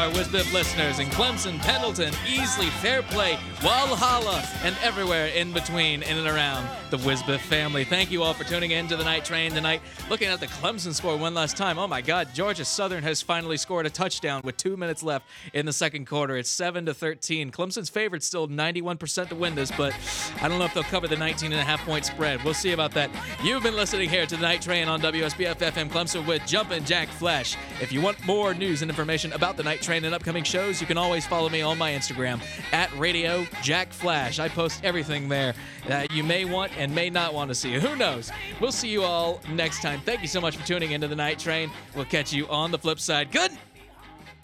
our WizBiff listeners in Clemson, Pendleton, Easley, Fairplay, Walhalla, and everywhere in between, in and around the WizBiff family. Thank you all for tuning in to the Night Train tonight. Looking at the Clemson score one last time. Oh my God, Georgia Southern has finally scored a touchdown with 2 minutes left in the second quarter. It's 7-13. Clemson's favorite still 91% to win this, but I don't know if they'll cover the 19.5-point spread. We'll see about that. You've been listening here to the Night Train on WSBF FM Clemson with Jumpin' Jack Flash. If you want more news and information about the Night Train and upcoming shows, you can always follow me on my Instagram at Radio Jack Flash. I post everything there that you may want and may not want to see. Who knows? We'll see you all next time. Thank you so much for tuning into the Night Train. We'll catch you on the flip side. Good